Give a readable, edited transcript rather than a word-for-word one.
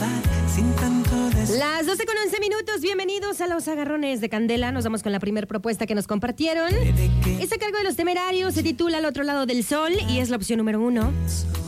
Las 12:11, bienvenidos a Los Agarrones de Candela. Nos vamos con la primera propuesta que nos compartieron. Es a cargo de Los Temerarios, se titula Al otro lado del sol y es la opción número 1.